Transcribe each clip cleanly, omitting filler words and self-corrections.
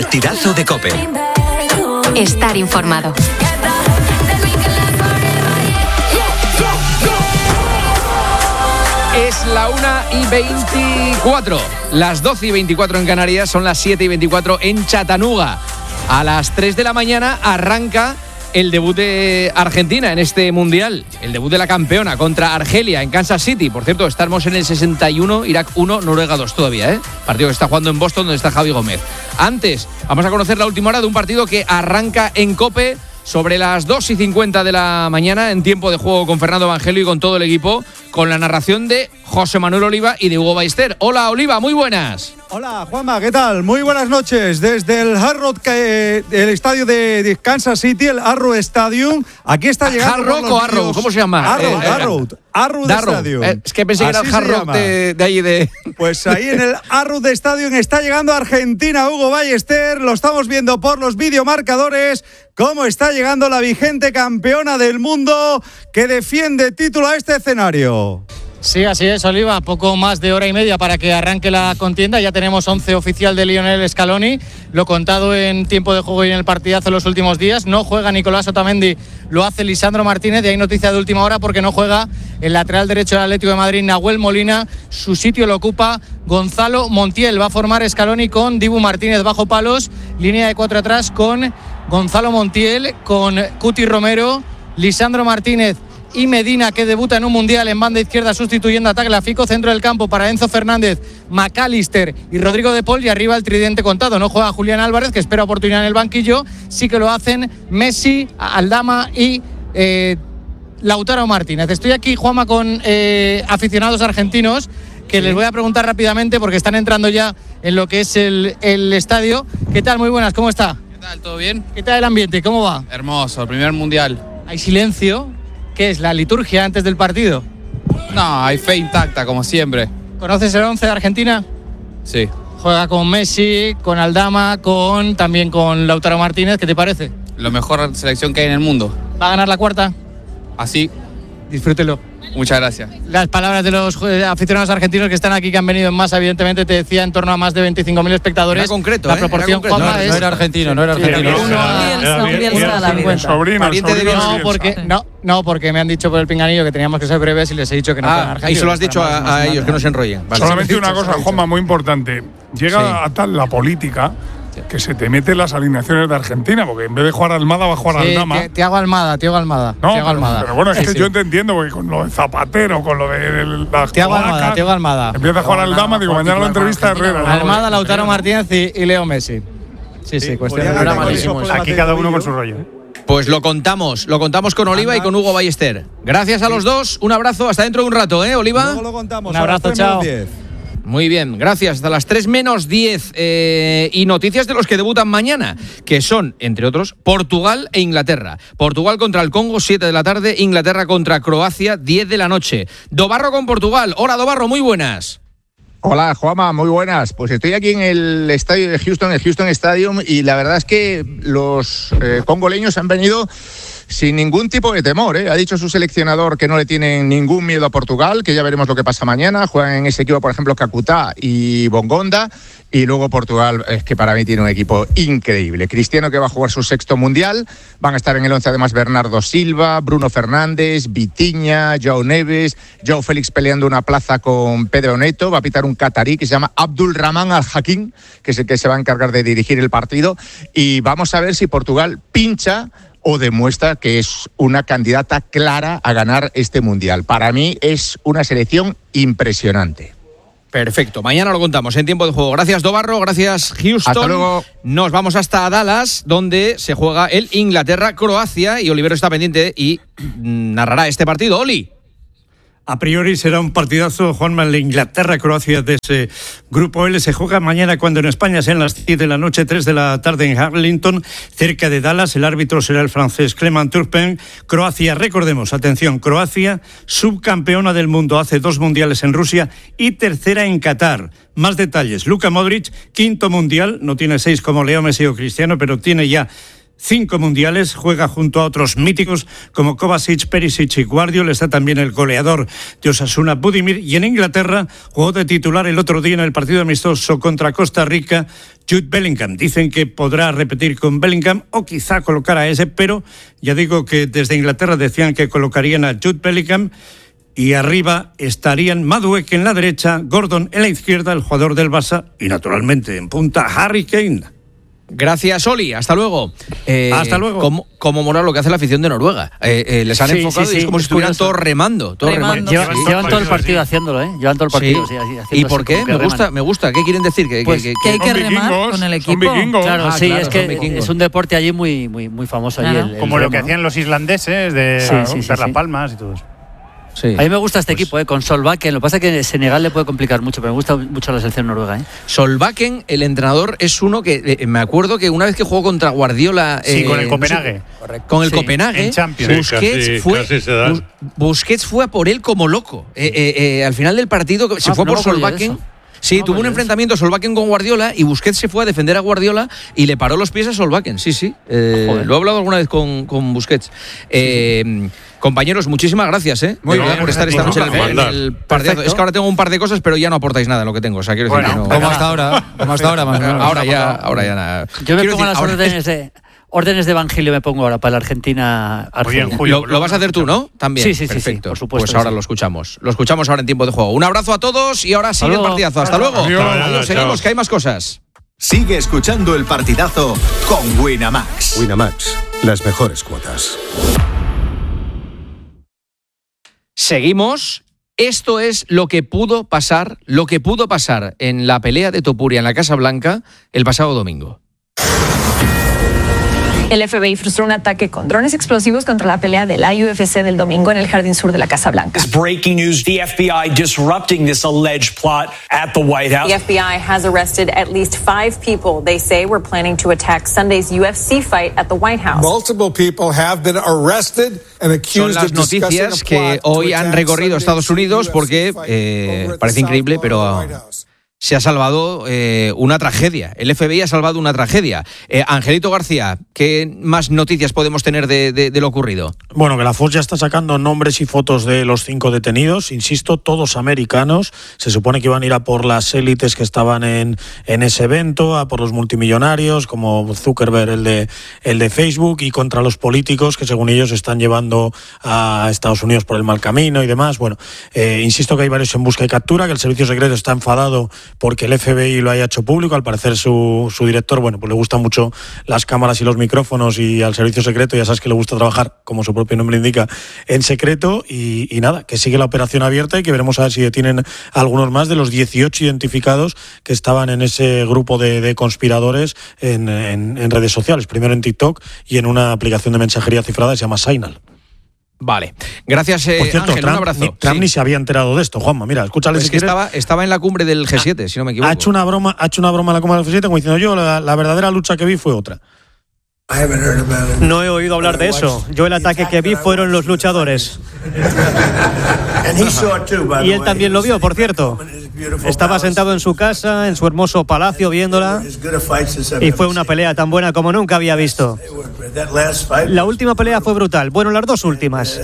partidazo de COPE. Estar informado. Es la 1:24. Las 12:24 en Canarias, son las 7:24 en Chattanooga. A las 3 de la mañana arranca el debut de Argentina en este Mundial. El debut de la campeona contra Argelia en Kansas City. Por cierto, estamos en el 61, Irak 1, Noruega 2 todavía, Partido que está jugando en Boston, donde está Javi Gómez. Antes, vamos a conocer la última hora de un partido que arranca en COPE sobre las 2:50 de la mañana, en tiempo de juego con Fernando Evangelio y con todo el equipo, con la narración de José Manuel Oliva y de Hugo Ballester. Hola, Oliva, muy buenas. Hola, Juanma, ¿qué tal? Muy buenas noches. Desde el Hard Rock, el estadio de Kansas City, el Arrow Stadium. Aquí está llegando... ¿Hard Rock o Arrow? ¿Cómo se llama? Arrow Stadium. Es que pensé que era el Hard Rock de allí de... Pues ahí en el Arrow Stadium está llegando Argentina, Hugo Ballester. Lo estamos viendo por los videomarcadores. Cómo está llegando la vigente campeona del mundo que defiende título a este escenario. Sí, así es, Oliva. Poco más de hora y media para que arranque la contienda. Ya tenemos 11 oficial de Lionel Scaloni. Lo contado en tiempo de juego y en el partidazo en los últimos días. No juega Nicolás Otamendi, lo hace Lisandro Martínez. Y hay noticia de última hora porque no juega el lateral derecho del Atlético de Madrid, Nahuel Molina. Su sitio lo ocupa Gonzalo Montiel. Va a formar Scaloni con Dibu Martínez bajo palos. Línea de 4 atrás con Gonzalo Montiel, con Cuti Romero, Lisandro Martínez y Medina, que debuta en un Mundial en banda izquierda sustituyendo a Tagliafico. Centro del campo para Enzo Fernández, McAllister y Rodrigo de Paul. Y arriba el tridente contado. No juega Julián Álvarez, que espera oportunidad en el banquillo. Sí que lo hacen Messi, Aldama y Lautaro Martínez. Estoy aquí, Juanma, con aficionados argentinos que les voy a preguntar rápidamente porque están entrando ya en lo que es el estadio. ¿Qué tal? Muy buenas, ¿cómo está? ¿Qué tal? ¿Todo bien? ¿Qué tal el ambiente? ¿Cómo va? Hermoso, el primer Mundial. ¿Hay silencio? ¿Qué es, la liturgia antes del partido? No, hay fe intacta, como siempre. ¿Conoces el 11 de Argentina? Sí. Juega con Messi, con Aldama, también con Lautaro Martínez. ¿Qué te parece? La mejor selección que hay en el mundo. ¿Va a ganar la cuarta? Así. Disfrútelo. Muchas gracias. Las palabras de los aficionados argentinos que están aquí, que han venido en masa, evidentemente te decía en torno a más de 25.000 espectadores. Era concreto, la proporción, era concreto. Juanma, No era argentino. No, porque me han dicho por el pinganillo que teníamos que ser breves y les he dicho que no fueran argentinos. Ahí se lo has dicho a ellos, que no se enrollen. Vale. Solamente una cosa, Juanma, muy importante. Llega a tal la política que se te mete las alineaciones de Argentina, porque en vez de jugar Almada va a jugar Aldama. Thiago Almada. Pero bueno, es que yo te entiendo, porque con lo de Zapatero, con lo de las Thiago Almada. Empieza a jugar Aldama, digo, mañana la entrevista de Herrera. Almada, Lautaro Martínez y Leo Messi. Sí, cuestión de malísimo. Aquí cada uno con su rollo. Pues lo contamos con Oliva y con Hugo Ballester. Gracias a los dos, un abrazo, hasta dentro de un rato, Oliva. Luego lo contamos. Un abrazo, chao. Muy bien, gracias. Hasta las 3 menos 10. Y noticias de los que debutan mañana, que son, entre otros, Portugal e Inglaterra. Portugal contra el Congo, 7 de la tarde. Inglaterra contra Croacia, 10 de la noche. Dobarro con Portugal. Hola, Dobarro, muy buenas. Hola, Juanma, muy buenas. Pues estoy aquí en el estadio de Houston, el Houston Stadium, y la verdad es que los congoleños han venido sin ningún tipo de temor, Ha dicho su seleccionador que no le tienen ningún miedo a Portugal, que ya veremos lo que pasa mañana. Juegan en ese equipo, por ejemplo, Kakuta y Bongonda. Y luego Portugal, es que para mí tiene un equipo increíble. Cristiano, que va a jugar su 6º Mundial. Van a estar en el 11 además Bernardo Silva, Bruno Fernández, Vitinha, Joao Neves, Joao Félix peleando una plaza con Pedro Neto. Va a pitar un catarí que se llama Abdul Rahman Al-Hakim, que es el que se va a encargar de dirigir el partido. Y vamos a ver si Portugal pincha o demuestra que es una candidata clara a ganar este Mundial. Para mí es una selección impresionante. Perfecto, mañana lo contamos en tiempo de juego. Gracias, Dobarro, gracias, Houston. Hasta luego. Nos vamos hasta Dallas, donde se juega el Inglaterra-Croacia, y Olivero está pendiente y narrará este partido. Oli. A priori será un partidazo, Juanma. La Inglaterra-Croacia de ese grupo L se juega mañana, cuando en España sean las 10 de la noche, 3 de la tarde en Arlington, cerca de Dallas. El árbitro será el francés Clement Turpin. Croacia, recordemos, atención, Croacia, subcampeona del mundo hace 2 mundiales en Rusia y tercera en Qatar. Más detalles, Luka Modric, 5º mundial, no tiene 6 como Leo Messi o Cristiano, pero tiene ya 5 mundiales, juega junto a otros míticos como Kovacic, Perisic y Guardiola. Está también el goleador de Osasuna, Budimir. Y en Inglaterra jugó de titular el otro día en el partido amistoso contra Costa Rica, Jude Bellingham. Dicen que podrá repetir con Bellingham o quizá colocar a ese, pero ya digo que desde Inglaterra decían que colocarían a Jude Bellingham y arriba estarían Madueke en la derecha, Gordon en la izquierda, el jugador del Barça, y naturalmente en punta Harry Kane. Gracias, Oli. Hasta luego. Hasta luego. Como mola lo que hace la afición de Noruega. Les han enfocado y es como si estuvieran todos remando. Llevan todo el partido haciéndolo, ¿eh? Llevan todo el partido. Sí. ¿Y por qué? Me gusta. ¿Qué quieren decir? Que hay que remar con el equipo. Claro, es que es un deporte allí muy famoso. Claro. Allí como lo que hacían los islandeses de dar las palmas y todo eso. Sí. A mí me gusta este equipo, con Solbakken. Lo que pasa es que Senegal le puede complicar mucho, pero me gusta mucho la selección noruega. Solbakken, el entrenador, es uno que me acuerdo que una vez que jugó contra Guardiola... con el Copenhague. Con el Copenhague. En Champions. Busquets fue a por él como loco. Al final del partido se fue por Solbakken. Sí, tuvo un enfrentamiento Solbakken con Guardiola y Busquets se fue a defender a Guardiola y le paró los pies a Solbakken. Sí. Lo he hablado alguna vez con Busquets. Compañeros, muchísimas gracias, Muy bien, por estar esta noche en el partidazo. Es que ahora tengo un par de cosas, pero ya no aportáis nada en lo que tengo. O sea, quiero decir que no. ¿Cómo hasta ahora? Ahora ya nada. Yo me pongo las órdenes de evangelio me pongo ahora para la Argentina. Lo vas a hacer tú, ¿no? También. Sí, perfecto. por supuesto. Pues ahora lo escuchamos. Lo escuchamos ahora en tiempo de juego. Un abrazo a todos y ahora sigue el partidazo. Hasta luego. Adiós. Seguimos, que hay más cosas. Sigue escuchando el partidazo con Winamax. Winamax, las mejores cuotas. Seguimos. Esto es lo que pudo pasar en la pelea de Topuria en la Casa Blanca el pasado domingo. El FBI frustró un ataque con drones explosivos contra la pelea de la UFC del domingo en el jardín sur de la Casa Blanca. It's breaking news. The FBI disrupting this alleged plot at the White House. The FBI has arrested at least 5 people they say were planning to attack Sunday's UFC fight at the White House. Multiple people have been arrested and accused. Son las noticias que hoy han recorrido Estados Unidos porque parece increíble, pero se ha salvado una tragedia. El FBI ha salvado una tragedia. Angelito García, ¿qué más noticias podemos tener de lo ocurrido? Bueno, que la Fox ya está sacando nombres y fotos de los 5 detenidos, insisto, todos americanos. Se supone que iban a ir a por las élites que estaban en ese evento, a por los multimillonarios como Zuckerberg, el de Facebook, y contra los políticos que según ellos están llevando a Estados Unidos por el mal camino y demás. Bueno, insisto que hay varios en busca y captura, que el servicio secreto está enfadado porque el FBI lo haya hecho público. Al parecer su director, bueno, pues le gustan mucho las cámaras y los micrófonos, y al servicio secreto ya sabes que le gusta trabajar, como su propio nombre indica, en secreto, y nada, que sigue la operación abierta y que veremos a ver si detienen a algunos más de los 18 identificados que estaban en ese grupo de conspiradores en redes sociales, primero en TikTok y en una aplicación de mensajería cifrada que se llama Signal. Vale, gracias, por cierto, Ángel, un abrazo. Trump ni se había enterado de esto, Juanma. Mira, escúchale. Pues si quieres. Estaba en la cumbre del G7, si no me equivoco. Ha hecho una broma en la cumbre del G7 como diciendo yo, la verdadera lucha que vi fue otra. No he oído hablar de eso. Yo el ataque que vi fueron los luchadores. Y él también lo vio, por cierto. Estaba sentado en su casa, en su hermoso palacio, viéndola, y fue una pelea tan buena como nunca había visto. La última pelea fue brutal. Bueno, las dos últimas.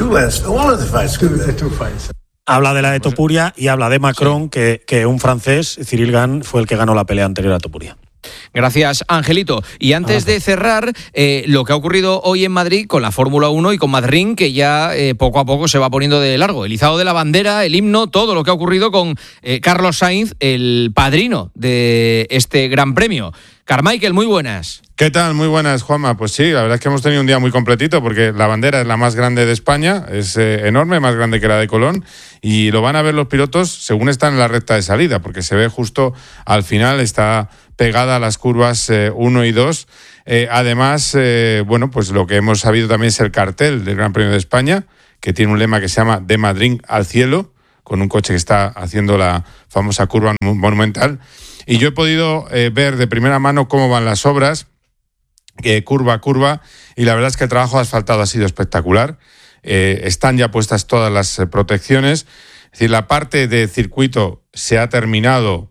Habla de la de Topuria y habla de Macron, que un francés, Cyril Gane, fue el que ganó la pelea anterior a Topuria. Gracias, Angelito. Y antes de cerrar, lo que ha ocurrido hoy en Madrid con la Fórmula 1 y con Madrid, que ya poco a poco se va poniendo de largo. El izado de la bandera, el himno, todo lo que ha ocurrido con Carlos Sainz, el padrino de este Gran Premio. Carmichael, muy buenas. ¿Qué tal? Muy buenas, Juanma. Pues sí, la verdad es que hemos tenido un día muy completito porque la bandera es la más grande de España, es enorme, más grande que la de Colón, y lo van a ver los pilotos según están en la recta de salida, porque se ve justo al final, está pegada a las curvas 1 y 2. Además, bueno, pues lo que hemos sabido también es el cartel del Gran Premio de España, que tiene un lema que se llama De Madrid al cielo, con un coche que está haciendo la famosa curva monumental. Y yo he podido ver de primera mano cómo van las obras, curva a curva, y la verdad es que el trabajo de asfaltado ha sido espectacular. Están ya puestas todas las protecciones. Es decir, la parte de circuito se ha terminado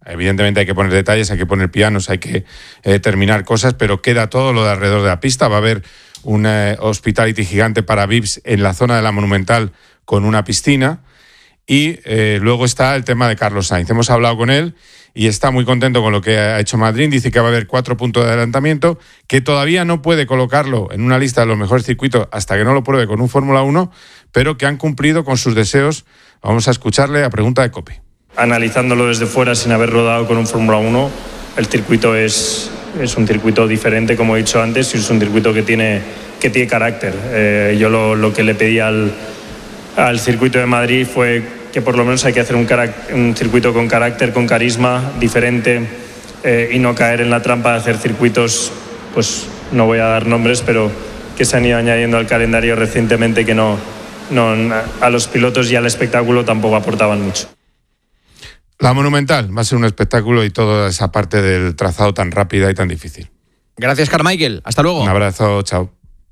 Evidentemente hay que poner detalles, hay que poner pianos, hay que terminar cosas, pero queda todo lo de alrededor de la pista. Va a haber un hospitality gigante para VIPs en la zona de la Monumental con una piscina. Y luego está el tema de Carlos Sainz. Hemos hablado con él y está muy contento con lo que ha hecho Madrid. Dice que va a haber 4 puntos de adelantamiento, que todavía no puede colocarlo en una lista de los mejores circuitos hasta que no lo pruebe con un Fórmula 1, pero que han cumplido con sus deseos. Vamos a escucharle a pregunta de COPE. Analizándolo desde fuera sin haber rodado con un Fórmula 1, el circuito es un circuito diferente, como he dicho antes, y es un circuito que tiene carácter. Yo lo que le pedí al circuito de Madrid fue que por lo menos hay que hacer un circuito con carácter, con carisma, diferente, y no caer en la trampa de hacer circuitos, pues no voy a dar nombres, pero que se han ido añadiendo al calendario recientemente, que no a los pilotos y al espectáculo tampoco aportaban mucho. La Monumental va a ser un espectáculo y toda esa parte del trazado tan rápida y tan difícil. Gracias, Carmichael. Hasta luego. Un abrazo, chao.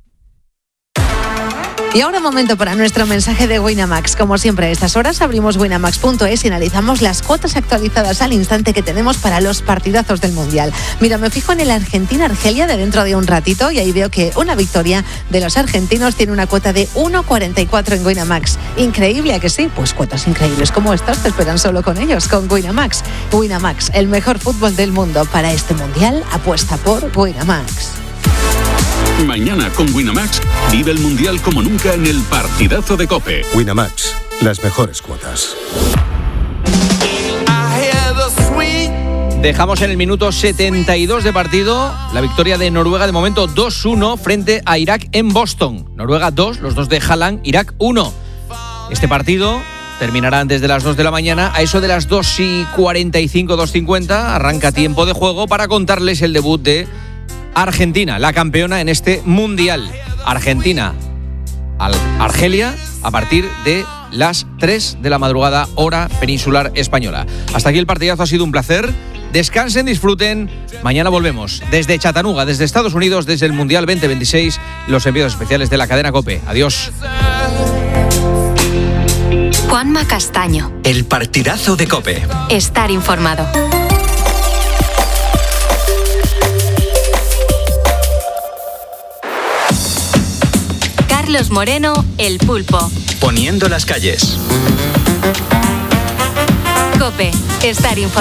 Y ahora momento para nuestro mensaje de Winamax. Como siempre a estas horas abrimos winamax.es y analizamos las cuotas actualizadas al instante que tenemos para los partidazos del Mundial. Mira, me fijo en el Argentina-Argelia de dentro de un ratito y ahí veo que una victoria de los argentinos tiene una cuota de 1,44 en Winamax. ¿Increíble a que sí? Pues cuotas increíbles como estas te esperan solo con ellos, con Winamax. Winamax, el mejor fútbol del mundo. Para este Mundial apuesta por Winamax. Mañana con Winamax vive el Mundial como nunca en el partidazo de COPE. Winamax, las mejores cuotas. Dejamos en el minuto 72 de partido la victoria de Noruega, de momento 2-1 frente a Irak en Boston. Noruega 2, los dos de Haaland, Irak 1. Este partido terminará antes de las 2 de la mañana. A eso de las 2:45, 2:50 arranca tiempo de juego para contarles el debut de Argentina, la campeona en este Mundial. Argentina al Argelia a partir de las 3 de la madrugada, hora peninsular española. Hasta aquí el partidazo, ha sido un placer. Descansen, disfruten. Mañana volvemos desde Chattanooga, desde Estados Unidos, desde el Mundial 2026, los envíos especiales de la cadena COPE. Adiós. Juanma Castaño. El partidazo de COPE. Estar informado. Carlos Moreno, El Pulpo. Poniendo las calles. COPE. Estar informado.